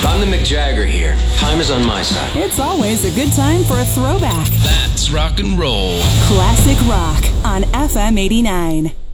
I'm the Mick Jagger here. Time is on my side. It's always a good time for a throwback. That's rock and roll. Classic rock on FM 89.